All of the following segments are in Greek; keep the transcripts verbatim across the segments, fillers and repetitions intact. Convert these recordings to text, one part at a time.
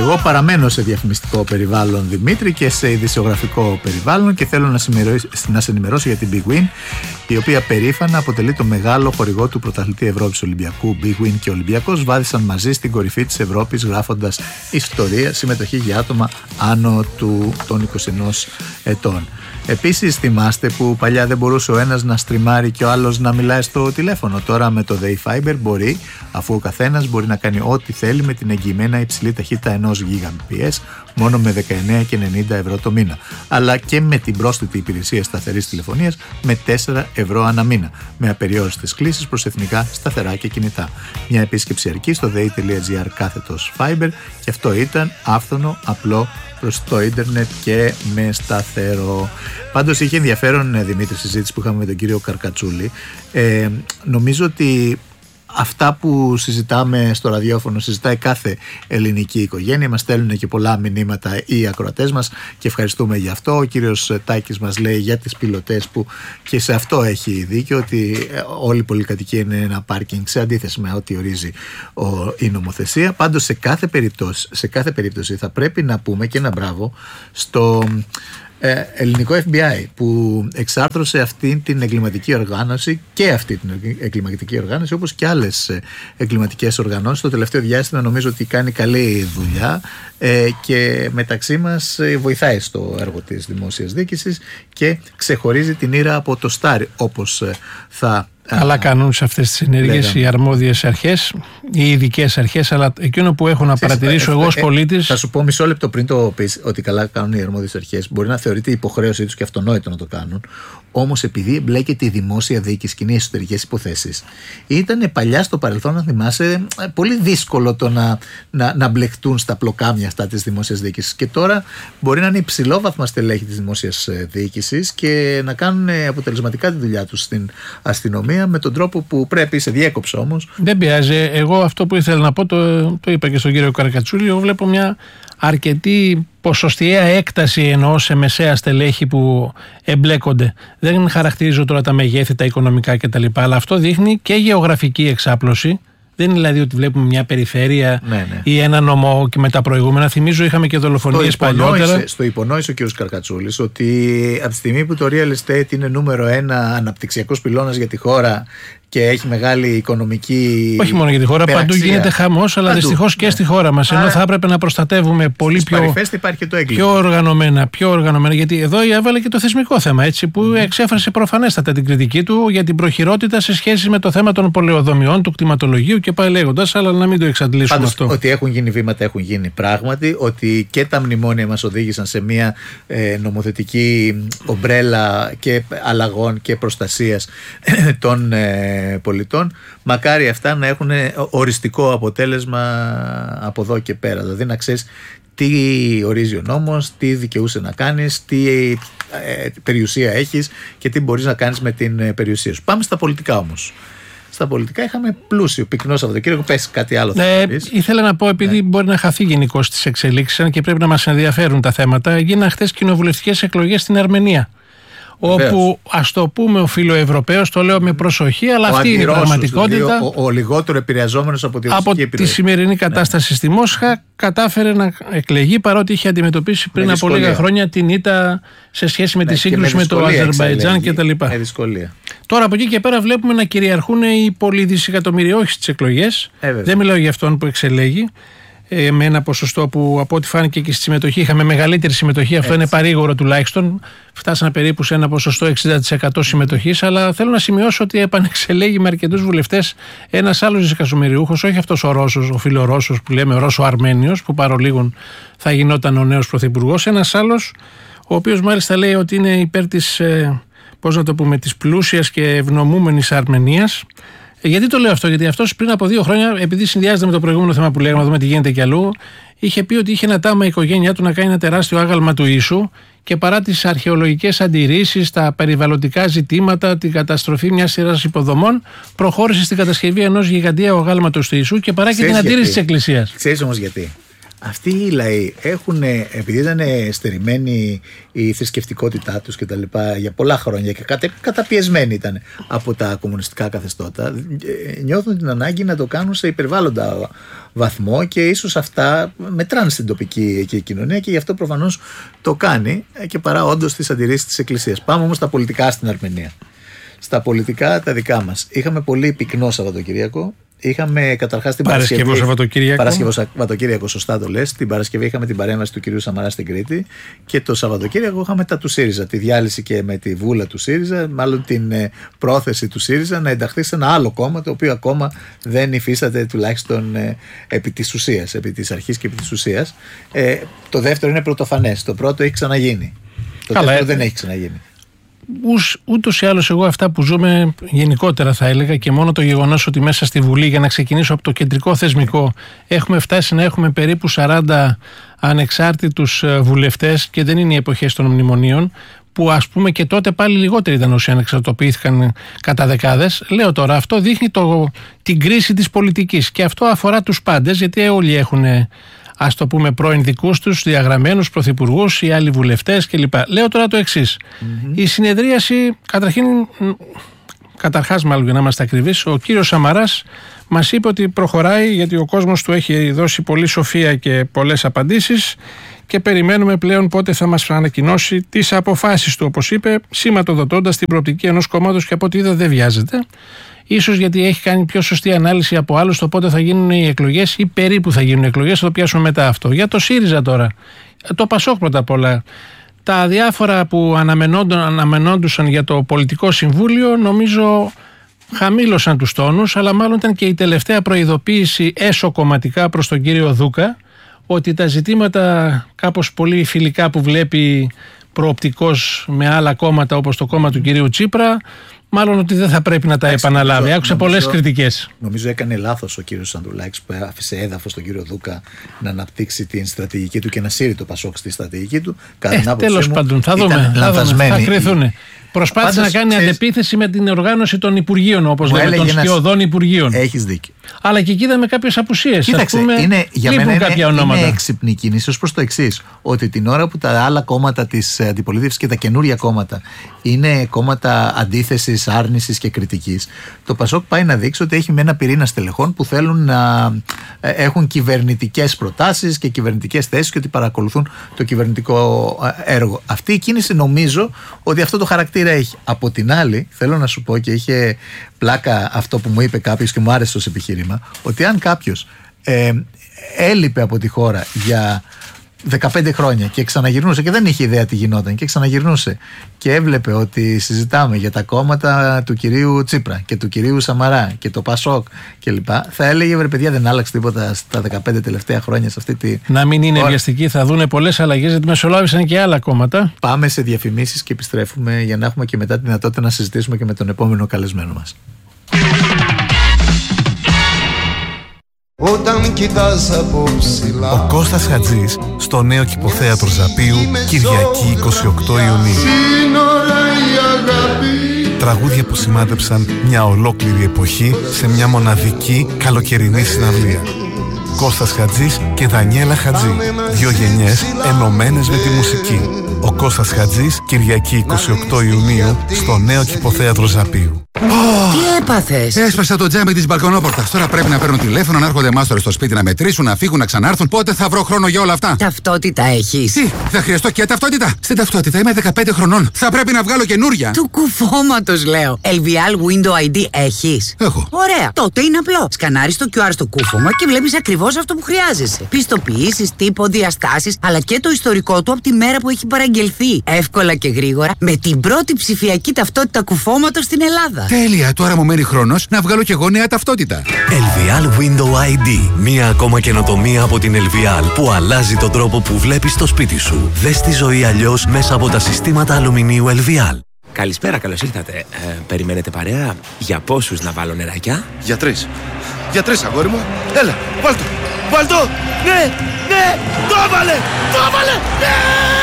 Εγώ παραμένω σε διαφημιστικό περιβάλλον, Δημήτρη, και σε ειδησιογραφικό περιβάλλον, και θέλω να, να σε ενημερώσω για την Big Win, η οποία περήφανα αποτελεί το μεγάλο χορηγό του πρωταθλητή Ευρώπης Ολυμπιακού. Big Win και ο Ολυμπιακός βάδισαν μαζί στην κορυφή της Ευρώπης, γράφοντας ιστορία, συμμετοχή για άτομα άνω του, των είκοσι ενός ετών. Επίσης, θυμάστε που παλιά δεν μπορούσε ο ένας να στριμάρει και ο άλλος να μιλάει στο τηλέφωνο? Τώρα με το Dayfiber μπορεί, αφού ο καθένας μπορεί να κάνει ό,τι θέλει με την εγγυημένα υψηλή ταχύτητα ενός γίγαμπιτ μόνο με δεκαεννέα και ενενήντα ευρώ το μήνα, αλλά και με την πρόσθετη υπηρεσία σταθερής τηλεφωνίας με τέσσερα ευρώ ανά μήνα, με απεριόριστες κλήσεις προς εθνικά σταθερά και κινητά. Μια επίσκεψη αρκεί στο day.gr κάθετος Fiber, και αυτό ήταν άφθονο, απλό, προς το ίντερνετ και με σταθερό. Πάντως είχε ενδιαφέρον, Δημήτρη, συζήτηση που είχαμε με τον κύριο Καρκατσούλη. Ε, νομίζω ότι αυτά που συζητάμε στο ραδιόφωνο συζητάει κάθε ελληνική οικογένεια. Μας στέλνουν και πολλά μηνύματα οι ακροατές μας και ευχαριστούμε γι' αυτό. Ο κύριος Τάκης μας λέει για τις πιλωτές, που και σε αυτό έχει δίκιο, ότι όλη η πολυκατοικία είναι ένα πάρκινγκ, σε αντίθεση με ό,τι ορίζει η νομοθεσία. Πάντως σε κάθε περίπτωση, σε κάθε περίπτωση θα πρέπει να πούμε και ένα μπράβο στο ελληνικό εφ μπι άι, που εξάρθρωσε αυτή την εγκληματική οργάνωση, και αυτή την εγκληματική οργάνωση, όπως και άλλες εγκληματικές οργανώσεις. Το τελευταίο διάστημα νομίζω ότι κάνει καλή δουλειά ε, και μεταξύ μας βοηθάει στο έργο της δημόσιας διοίκησης και ξεχωρίζει την ήρα από το στάρι, όπως θα... Καλά κάνουν σε αυτές τις ενέργειες οι αρμόδιες αρχές, οι ειδικές αρχές, αλλά εκείνο που έχω να παρατηρήσω εγώ ως πολίτης... Θα σου πω μισό λεπτό πριν το πεις ότι καλά κάνουν οι αρμόδιες αρχές. Μπορεί να θεωρείται η υποχρέωσή τους και αυτονόητο να το κάνουν. Όμως επειδή εμπλέκεται η δημόσια διοίκηση και είναι οι εσωτερικές υποθέσεις, ήταν παλιά στο παρελθόν, να θυμάσαι, πολύ δύσκολο το να, να, να μπλεχτούν στα πλοκάμια αυτά της δημόσιας διοίκησης. Και τώρα μπορεί να είναι υψηλόβαθμα στελέχη της δημόσιας διοίκησης και να κάνουν αποτελεσματικά τη δουλειά τους στην αστυνομία με τον τρόπο που πρέπει. Σε διέκοψα όμως. Δεν πειράζει. Εγώ αυτό που ήθελα να πω, το, το είπα και στον κύριο Καρακατσούλη, εγώ βλέπω μια αρκετή ποσοστιαία έκταση, εννοώ, σε μεσαία στελέχη που εμπλέκονται. Δεν χαρακτηρίζω τώρα τα μεγέθη, τα οικονομικά κτλ. Αλλά αυτό δείχνει και γεωγραφική εξάπλωση. Δεν είναι δηλαδή ότι βλέπουμε μια περιφέρεια ναι, ναι. ή ένα νομό και με τα προηγούμενα. Θυμίζω είχαμε και δολοφονίες παλιότερα. Στο υπονόησε ο κ. Καρκατσούλης ότι από τη στιγμή που το real estate είναι νούμερο ένα αναπτυξιακός πυλώνας για τη χώρα και έχει μεγάλη οικονομική. Όχι μόνο για τη χώρα, παντού γίνεται χαμός, αλλά δυστυχώς και στη χώρα μας. Ενώ θα έπρεπε να προστατεύουμε πολύ πιο, υπάρχει το πιο οργανωμένα, πιο οργανωμένα. Γιατί εδώ έβαλε και το θεσμικό θέμα, έτσι, που mm. εξέφρασε προφανέστατα την κριτική του για την προχειρότητα σε σχέση με το θέμα των πολεοδομιών, του κτηματολογίου και πάει λέγοντας, αλλά να μην το εξαντλήσουμε Πάντως, αυτό. Ότι έχουν γίνει βήματα, έχουν γίνει πράγματι. Ότι και τα μνημόνια μας οδήγησαν σε μια ε, νομοθετική ομπρέλα και αλλαγών και προστασίας των ε, πολιτών. Μακάρι αυτά να έχουν οριστικό αποτέλεσμα από εδώ και πέρα. Δηλαδή να ξέρεις τι ορίζει ο νόμος, τι δικαιούσε να κάνεις, τι ε, περιουσία έχεις και τι μπορείς να κάνεις με την περιουσία σου. Πάμε στα πολιτικά όμως. Στα πολιτικά είχαμε πλούσιο, πυκνό Σαββατοκύριακο. Πες κάτι άλλο. Ε, ήθελα να πω, επειδή ναι. μπορεί να χαθεί γενικώς τις εξελίξεις και πρέπει να μας ενδιαφέρουν τα θέματα, έγιναν χθες κοινοβουλευτικές εκλογές στην Αρμενία. Βεβαίως. Όπου, ας το πούμε, ο φιλοευρωπαίος, το λέω με προσοχή, αλλά ο αυτή είναι η πραγματικότητα. Δηλαδή, ο, ο λιγότερο επηρεαζόμενος από τη ρωσική από επιρροή. Τη σημερινή κατάσταση ναι. στη Μόσχα κατάφερε να εκλεγεί, παρότι είχε αντιμετωπίσει πριν από λίγα χρόνια την ήττα σε σχέση με ναι, τη σύγκρουση με, με το Αζερμπαϊτζάν κτλ. Με δυσκολία. Τώρα από εκεί και πέρα βλέπουμε να κυριαρχούν οι πολυδισεκατομμυριούχοι στις εκλογές. Ε, Δεν μιλάω για αυτόν που εξελέγει. Με ένα ποσοστό που από ό,τι φάνηκε και στη συμμετοχή είχαμε μεγαλύτερη συμμετοχή. Αυτό Έτσι. είναι παρήγορο τουλάχιστον. Φτάσαμε περίπου σε ένα ποσοστό εξήντα τοις εκατό συμμετοχής. Αλλά θέλω να σημειώσω ότι επανεξελέγει με αρκετούς βουλευτές ένας άλλος δισεκατομμυριούχος, όχι αυτός ο Ρώσος, ο φιλορώσος που λέμε, ο Ρώσο-Αρμένιος, που παρολίγων θα γινόταν ο νέος πρωθυπουργός. Ένας άλλος, ο οποίος μάλιστα λέει ότι είναι υπέρ της, πώς να το πούμε, της πλούσιας και ευνομούμενης Αρμενίας. Γιατί το λέω αυτό? Γιατί αυτός πριν από δύο χρόνια, επειδή συνδυάζεται με το προηγούμενο θέμα που λέγαμε, να δούμε τι γίνεται κι αλλού, είχε πει ότι είχε ένα τάμα η οικογένειά του να κάνει ένα τεράστιο άγαλμα του ίσου και παρά τις αρχαιολογικές αντιρρήσεις, τα περιβαλλοντικά ζητήματα, την καταστροφή μιας σειράς υποδομών, προχώρησε στην κατασκευή ενός γιγαντιαίου αγάλματος του ίσου και παρά και την αντίρρηση της Εκκλησίας. Ξέρεις όμως γιατί? Αυτοί οι λαοί έχουν, επειδή ήταν στερημένοι η θρησκευτικότητά τους και τα λοιπά για πολλά χρόνια και κατα, καταπιεσμένοι ήταν από τα κομμουνιστικά καθεστώτα, νιώθουν την ανάγκη να το κάνουν σε υπερβάλλοντα βαθμό και ίσως αυτά μετράνε στην τοπική εκεί κοινωνία και γι' αυτό προφανώς το κάνει και παρά όντως τις αντιρρήσεις της Εκκλησίας. Πάμε όμως στα πολιτικά στην Αρμενία. Στα πολιτικά τα δικά μας. Είχαμε πολύ πυκνό Σαββατοκύριακο. Είχαμε καταρχάς την Παρασκευή. Παρασκευό Σαββατοκύριακο. Παρασκευό Σαββατοκύριακο, σωστά το λες. Την Παρασκευή είχαμε την παρέμβαση του κυρίου Σαμαρά στην Κρήτη. Και το Σαββατοκύριακο είχαμε τα του ΣΥΡΙΖΑ. Τη διάλυση και με τη βούλα του ΣΥΡΙΖΑ, μάλλον την ε, πρόθεση του ΣΥΡΙΖΑ να ενταχθεί σε ένα άλλο κόμμα το οποίο ακόμα δεν υφίσταται τουλάχιστον ε, επί της ουσίας, επί της αρχής και επί της ουσίας. Ε, το δεύτερο είναι πρωτοφανές. Το πρώτο έχει ξαναγίνει. Το Καλά, δεύτερο ε... δεν έχει ξαναγίνει. Ούτως ή άλλως εγώ αυτά που ζούμε γενικότερα θα έλεγα και μόνο το γεγονός ότι μέσα στη Βουλή, για να ξεκινήσω από το κεντρικό θεσμικό, έχουμε φτάσει να έχουμε περίπου σαράντα ανεξάρτητους βουλευτές και δεν είναι οι εποχές των μνημονίων, που ας πούμε και τότε πάλι λιγότεροι ήταν όσοι ανεξαρτητοποιήθηκαν κατά δεκάδες. Λέω τώρα, αυτό δείχνει το, την κρίση της πολιτικής και αυτό αφορά τους πάντες, γιατί όλοι έχουν, ας το πούμε, πρώην δικούς τους, διαγραμμένους πρωθυπουργούς ή άλλοι βουλευτές κλπ. Λέω τώρα το εξής. Mm-hmm. Η συνεδρίαση, καταρχήν, καταρχάς μάλλον για να είμαστε ακριβείς, ο κύριος Σαμαράς μας είπε ότι προχωράει γιατί ο κόσμος του έχει δώσει πολλή σοφία και πολλές απαντήσεις και περιμένουμε πλέον πότε θα μας ανακοινώσει τις αποφάσεις του, όπως είπε, σηματοδοτώντας την προοπτική ενός κόμματος και από ό,τι είδα δεν βιάζεται. Ίσως γιατί έχει κάνει πιο σωστή ανάλυση από άλλους το πότε θα γίνουν οι εκλογές ή περίπου θα γίνουν οι εκλογές, θα το πιάσουμε μετά αυτό. Για το ΣΥΡΙΖΑ τώρα, το ΠΑΣΟΚ πρώτα απ' όλα. Τα διάφορα που αναμενόντουσαν για το πολιτικό συμβούλιο νομίζω χαμήλωσαν τους τόνους, αλλά μάλλον ήταν και η τελευταία προειδοποίηση έσω-κομματικά προς τον κύριο Δούκα ότι τα ζητήματα κάπως πολύ φιλικά που βλέπει προοπτικός με άλλα κόμματα όπως το κόμμα του κυρίου Τσίπρα, μάλλον ότι δεν θα πρέπει να τα Άξι, επαναλάβει. Νομίζω, Άκουσα πολλές κριτικές. Νομίζω έκανε λάθος ο κύριος Σανδουλάκης που άφησε έδαφος στον κύριο Δούκα να αναπτύξει την στρατηγική του και να σύρει το ΠΑΣΟΚ στη στρατηγική του. Ε, τέλος πάντων, θα δούμε. Θα, δούμε, θα κρυθούν. Προσπάθησε να κάνει ξέρεις, αντεπίθεση με την οργάνωση των Υπουργείων, όπως λέμε, των σκιωδών Υπουργείων. Έχεις δίκιο. Αλλά και εκεί είδαμε κάποιες απουσίες. Κοίταξε, πούμε, είναι, για μένα κάποια είναι, ονόματα. είναι έξυπνη κίνηση ως προς το εξής, ότι την ώρα που τα άλλα κόμματα της αντιπολίτευσης και τα καινούρια κόμματα είναι κόμματα αντίθεσης, άρνησης και κριτικής, το ΠΑΣΟΚ πάει να δείξει ότι έχει με ένα πυρήνα στελεχών που θέλουν να έχουν κυβερνητικές προτάσεις και κυβερνητικές θέσεις και ότι παρακολουθούν το κυβερνητικό έργο. Αυτή η κίνηση νομίζω ότι αυτό το χαρακτήρα έχει. Από την άλλη, θέλω να σου πω και είχε πλάκα αυτό που μου είπε κάποιος και μου άρεσε ως επιχείρημα, ότι αν κάποιος ε, έλειπε από τη χώρα για δεκαπέντε χρόνια και ξαναγυρνούσε και δεν είχε ιδέα τι γινόταν και ξαναγυρνούσε και έβλεπε ότι συζητάμε για τα κόμματα του κυρίου Τσίπρα και του κυρίου Σαμαρά και το ΠΑΣΟΚ κλπ, θα έλεγε βρε παιδιά δεν άλλαξε τίποτα στα δεκαπέντε τελευταία χρόνια σε αυτή τη. Να μην είναι βιαστικοί, θα δούνε πολλές αλλαγές γιατί μεσολάβησαν και άλλα κόμματα. Πάμε σε διαφημίσεις και επιστρέφουμε για να έχουμε και μετά τη δυνατότητα να συζητήσουμε και με τον επόμενο καλεσμένο μας. Όταν κοιτάς από ψηλά. Ο Κώστας Χατζής στο νέο κηποθέατρο Ζαπίου, Κυριακή είκοσι οκτώ Ιουνίου. Τραγούδια που σημάδεψαν μια ολόκληρη εποχή σε μια μοναδική καλοκαιρινή συναυλία. Κώστας Χατζής και Δανιέλα Χατζή. Δύο γενιές ενωμένες με τη μουσική. Ο Κώστας Χατζής, Κυριακή είκοσι οκτώ Ιουνίου, στο νέο κηποθέατρο Ζαπίου. Τι έπαθες? Έσπασα το τζάμι της μπαλκονόπορτας. Τώρα πρέπει να παίρνουν τηλέφωνο, να έρχονται μάστορες στο σπίτι να μετρήσουν, να φύγουν, να ξανάρθουν. Πότε θα βρω χρόνο για όλα αυτά? Ταυτότητα έχεις? Τι, θα χρειαστώ και ταυτότητα? Στην ταυτότητα είμαι δεκαπέντε χρονών. Θα πρέπει να βγάλω καινούρια. Του κουφώματος λέω. ελ βι ελ Window άι ντι έχεις? Έχω. Ωραία. Τότε είναι απλό. Σκανάρεις το κιου αρ στο κούφωμα και βλέπεις ακριβώς αυτό που χρειάζεσαι. Πιστοποιήσεις, τύπο, διαστάσεις, αλλά και το ιστορικό του από τη μέρα που έχει παραγγελθεί. Εύκολα και γρήγορα με την πρώτη ψηφιακή ταυτότητα κουφώματος στην Ελλάδα. Τέλεια, τώρα μου μένει χρόνος να βγάλω κι εγώ νέα ταυτότητα. ελ βι ελ Window άι ντι. Μία ακόμα καινοτομία από την ελ βι ελ που αλλάζει τον τρόπο που βλέπεις το σπίτι σου. Δες τη ζωή αλλιώς μέσα από τα συστήματα αλουμινίου ελ βι ελ. Καλησπέρα, καλώς ήρθατε. Ε, περιμένετε παρέα? Για πόσους να βάλω νεράκια? Για τρεις. Για τρεις, αγόρι μου. Έλα, βάλ' το. Βάλ' το. Ναι, ναι, το έβαλε, το έβαλε, ναι!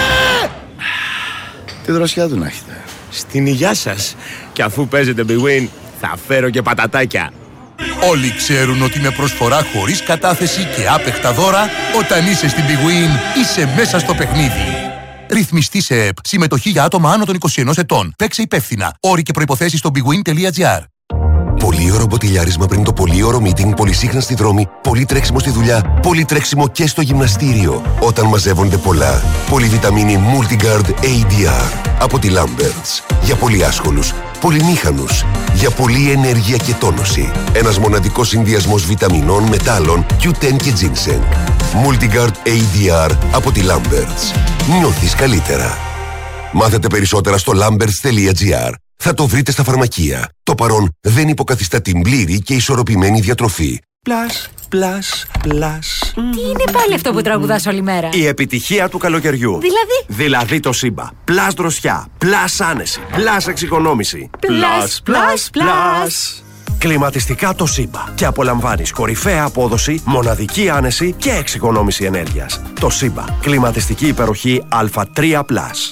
Τι δροσιά του να έχετε. Στην υγειά σας. Και αφού παίζετε Big Win, θα φέρω και πατατάκια. Όλοι ξέρουν ότι με προσφορά χωρίς κατάθεση και άπεχτα δώρα, όταν είσαι στην Big Win, είσαι μέσα στο παιχνίδι. Ρυθμιστή σε ΕΠ. Συμμετοχή για άτομα άνω των είκοσι ενός ετών. Παίξε υπεύθυνα. Όροι και προϋποθέσεις στο bigwin τελεία gr. Πολύωρο μποτιλιάρισμα πριν το πολύωρο meeting, πολυσύχνα στη δρόμη, πολύ τρέξιμο στη δουλειά, πολύ τρέξιμο και στο γυμναστήριο. Όταν μαζεύονται πολλά. Πολυβιταμίνη Multigard έι ντι αρ από τη Lamberts. Για πολύ άσχολους, πολυμήχανους, για πολλή ενέργεια και τόνωση. Ένας μοναδικός συνδυασμός βιταμινών, μετάλλων, κιου τεν και ginseng. Multigard έι ντι αρ από τη Lamberts. Νιώθεις καλύτερα. Μάθετε περισσότερα στο lamberts τελεία gr. Θα το βρείτε στα φαρμακεία. Το παρόν δεν υποκαθιστά την πλήρη και ισορροπημένη διατροφή. Πλάς, πλάς, πλάς. Τι είναι πάλι αυτό που τραγουδάς όλη μέρα? Η επιτυχία του καλοκαιριού. Δηλαδή? Δηλαδή το Σύμπα. Πλάς δροσιά, πλάς άνεση, πλάς εξοικονόμηση. Πλάς, πλάς, πλάς. Κλιματιστικά το Σύμπα. Και απολαμβάνεις κορυφαία απόδοση, μοναδική άνεση και εξοικονόμηση ενέργειας. Το Σύμπα. Κλιματιστική υπεροχή Α τρία πλας.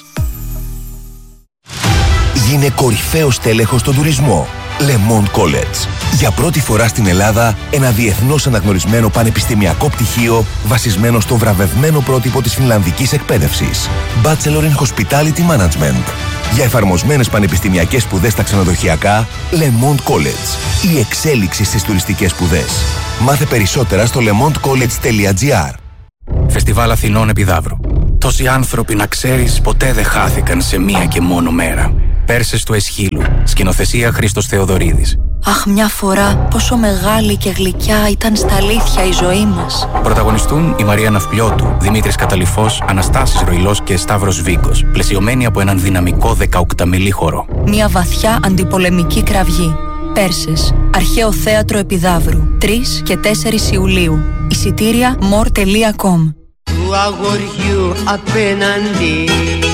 Γίνε κορυφαίος τέλεχος στον τουρισμό. Le Monde College. Για πρώτη φορά στην Ελλάδα, ένα διεθνώς αναγνωρισμένο πανεπιστημιακό πτυχίο βασισμένο στο βραβευμένο πρότυπο της φινλανδικής εκπαίδευσης. Bachelor in Hospitality Management. Για εφαρμοσμένες πανεπιστημιακές σπουδές στα ξενοδοχειακά, Le Monde College. Η εξέλιξη στις τουριστικές σπουδές. Μάθε περισσότερα στο lemondecollege τελεία gr. Φεστιβάλ Αθηνών Επιδαύρου. Τόσοι άνθρωποι, να ξέρεις, ποτέ δεν χάθηκαν σε μία και μόνο μέρα. Πέρσες του Εσχύλου. Σκηνοθεσία Χρήστος Θεοδωρίδης. Αχ, μια φορά πόσο μεγάλη και γλυκιά ήταν στα αλήθεια η ζωή μας. Πρωταγωνιστούν η Μαρία Ναυπλιώτου, Δημήτρης Καταλυφός, Αναστάσης Ροϊλός και Σταύρος Βίκος, πλαισιωμένοι από έναν δυναμικό δεκαοκταμιλή χορό. Μια βαθιά αντιπολεμική κραυγή. Πέρσες, Αρχαίο Θέατρο Επιδαύρου, τρεις και τέσσερις Ιουλίου. Εισιτήρια more τελεία com. Του αγοριού απέναντι.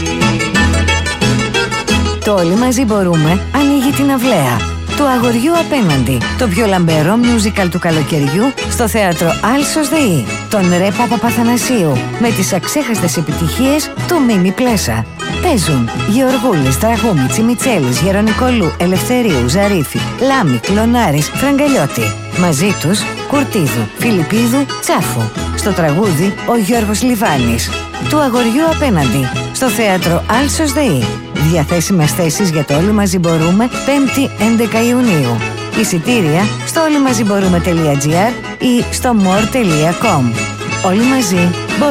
Το Όλοι Μαζί Μπορούμε ανοίγει την αυλαία. Του αγοριού απέναντι. Το πιο λαμπερό musical του καλοκαιριού στο θέατρο Άλσος ΔΕΗ. Τον Ρε Παπαπαθανασίου με τις αξέχαστες επιτυχίες του Μίμη Πλέσα. Παίζουν Γεωργούλης, Τραγούμη, Τσιμιτσέλης, Γερονικολού, Ελευθερίου, Ζαρίφη, Λάμη, Κλωνάρης, Φραγκαλιώτη. Μαζί τους Κουρτίδου, Φιλιππίδου, Τσάφου. Στο τραγούδι ο Γιώργος Λιβάνης. Του αγοριού απέναντι στο θέατρο Άλσος ΔΕΗ. Διαθέσιμες θέσεις για το Όλοι Μαζί Μπορούμε πέμπτη έντεκα Ιουνίου. Εισιτήρια στο όλοιμαζιμπορούμε τελεία gr ή στο more τελεία com. Όλοι μαζί μπορούμε.